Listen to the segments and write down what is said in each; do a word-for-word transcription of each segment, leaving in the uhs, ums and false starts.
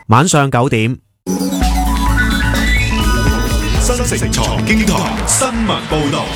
晚上九點， 新城財經台新聞報道。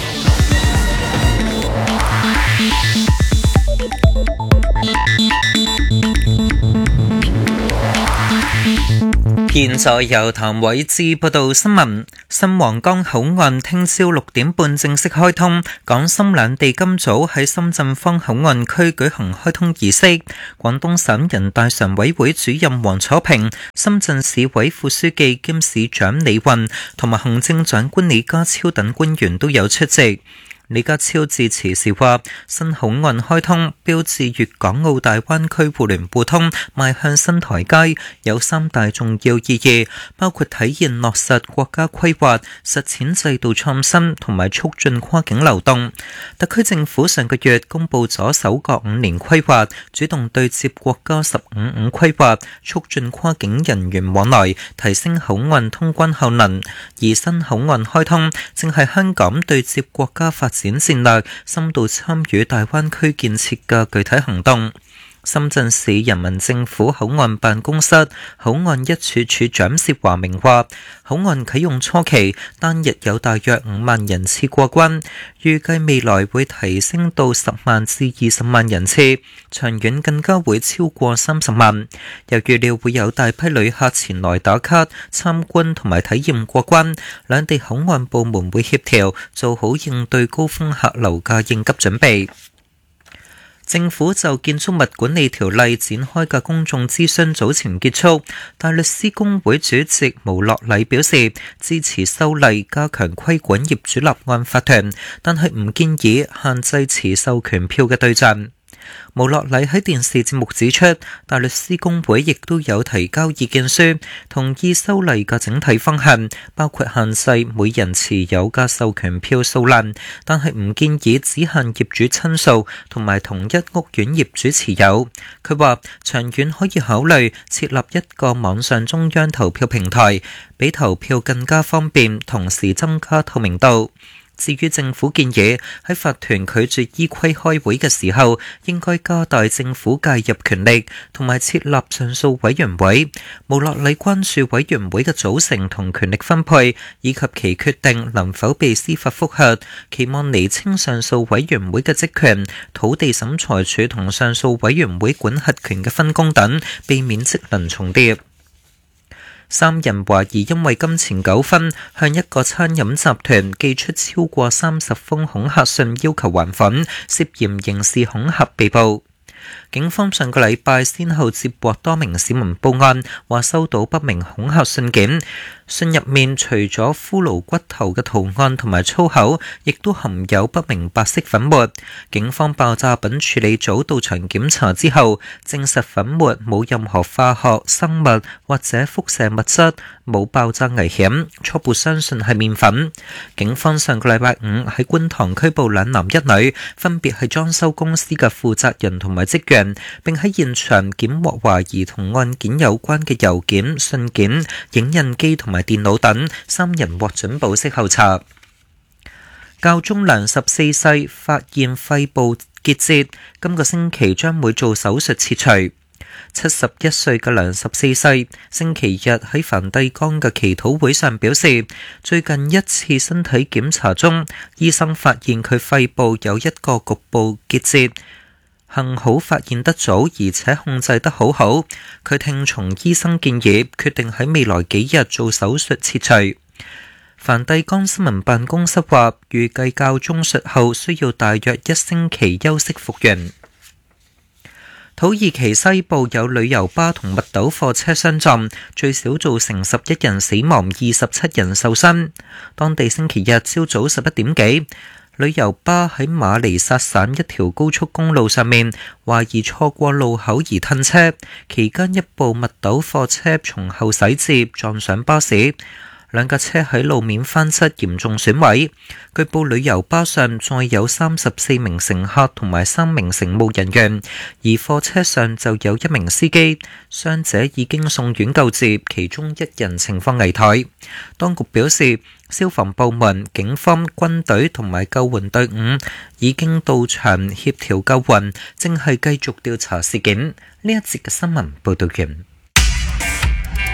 現在由譚偉智報道新聞。新皇崗口岸聽朝六點半正式開通，港深兩地今早喺深圳方口岸區舉行開通儀式。廣東省人大常委會主任黃楚平、深圳市委副書記兼市長李雲同埋行政長官李家超等官員都有出席。李家超致辭時話：新口岸開通，標誌粵港澳大灣區互聯互通邁向新台階，有三大重要意義，包括體現落實國家規劃、實踐制度創新同埋促進跨境流動。特區政府上個月公布咗首個五年規劃，主動對接國家十五五規劃，促進跨境人員往來，提升口岸通關效能。而新口岸開通，正係香港對接國家發展展戰略深度參與大灣區建設嘅具體行動。深圳市人民政府口岸辦公室口岸一處處長薛華明話：口岸啟用初期單日有大約五萬人次過關，預計未來會提升到十萬至二十萬人次，長遠更加會超過三十萬。又預料會有大批旅客前來打卡、參觀同埋體驗過關，兩地口岸部門會協調做好應對高峰客流嘅應急準備。政府就建築物管理條例展開嘅公眾諮詢早前結束，大律師公會主席毛樂禮表示支持修例加強規管業主立案法團，但係唔建議限制持授權票嘅對象。毛樂禮喺電視節目指出，大律師公會亦都有提交意見書，同意修例嘅整體方向，包括限制每人持有嘅授權票數量，但係唔建議只限業主親屬同埋同一屋苑業主持有。佢話長遠可以考慮設立一個網上中央投票平台，俾投票更加方便，同時增加透明度。至於政府建議喺法團拒絕依規開會嘅時候，應該加大政府介入權力，同埋設立上訴委員會。毛樂禮關注委員會嘅組成同權力分配，以及其決定能否被司法覆核，期望釐清上訴委員會嘅職權、土地審裁處同上訴委員會管轄權嘅分工等，避免職能重疊。三人懷疑因為金錢糾紛，向一個餐飲集團寄出超過三十封恐嚇信，要求還款，涉嫌刑事恐嚇被捕。警方上個禮拜先後接獲多名市民報案，話收到不明恐嚇信件，信入面除咗骷髏骨頭嘅圖案同埋粗口，亦都含有不明白色粉末。警方爆炸品處理組到場檢查之後，證實粉末冇任何化學、生物或者輻射物質，冇爆炸危險，初步相信係麵粉。警方上個禮拜五喺觀塘拘捕兩男一女，分別係裝修公司嘅負責人同埋職員，並喺現場檢獲懷疑同案件有關嘅郵件、信件、影印機同埋電腦等，三人獲准保釋候查。教宗良十四世發現肺部結節，今個星期將會做手術切除。七十一歲嘅良十四世星期日喺梵蒂岡嘅祈禱會上表示，最近一次身體檢查中，醫生發現佢肺部有一個局部結節，幸好發現得早，而且控制得好好。佢聽從醫生建議，決定喺未來幾日做手術切除。梵蒂岡新聞辦公室話，預計教宗術後需要大約一星期休息復原。土耳其西部有旅遊巴同密斗貨車相撞，最少造成十一人死亡，二十七人受傷。當地星期日朝早十一點幾，旅遊巴喺馬尼薩省一條高速公路上面，懷疑錯過路口而褪車，期間一部密斗貨車從後駛至撞上巴士。兩架車喺路面翻側，嚴重損毀。據報旅遊巴上載有三十四名乘客同埋三名乘務人員，而貨車上就有一名司機。傷者已經送院救治，其中一人情況危殆。當局表示，消防部門、警方、軍隊同埋救援隊伍已經到場協調救援，正係繼續調查事件。呢一節嘅新聞報道完。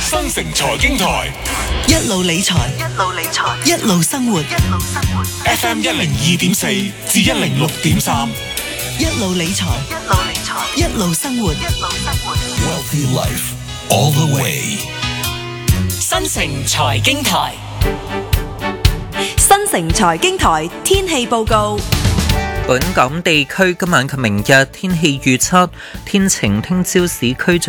新城財經台， 一路理財，一路理財，一路生活，一路生活。 F M 一零二點四至一零六點三， 一路理財，一路理財，一路生活，一路生活。 Wealthy Life all the way。 新城財經台， 新城財經台天氣報告。 本港地區今晚及明日天氣預測，天晴，聽朝市區最